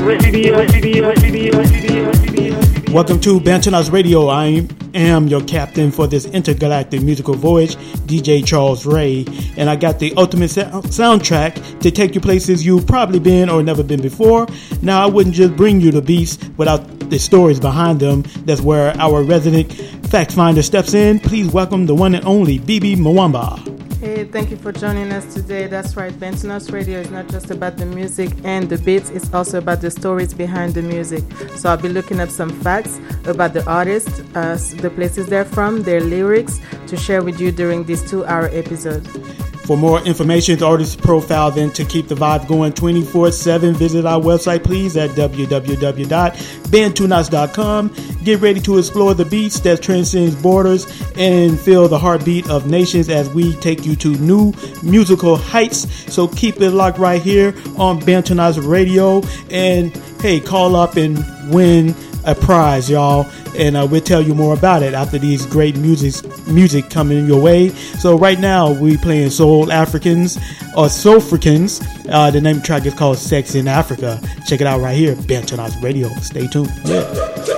Welcome to Bantonas Radio. I am your captain for this intergalactic musical voyage, DJ Charles Ray, and I got the ultimate soundtrack to take you places you've probably been or never been before. Now, I wouldn't just bring you the beats without the stories behind them. That's where our resident fact finder steps in. Please welcome the one and only Bibi Mwamba. Hey, thank you for joining us today. That's right, Bantonas Radio is not just about the music and the beats, it's also about the stories behind the music. So I'll be looking up some facts about the artists, the places they're from, their lyrics, to share with you during this 2-hour episode. For more information, the artist profile, then to keep the vibe going 24/7, visit our website, please, at www.bantonas.com. Get ready to explore the beats that transcends borders and feel the heartbeat of nations as we take you to new musical heights. So keep it locked right here on Bantonas Radio. And hey, call up and win a prize, y'all, and we'll tell you more about it after these great music coming your way. So right now we playing Soul Africans or Soulfricans. The name of the track is called Sex in Africa. Check it out right here, Bantonas Radio. Stay tuned. Yeah.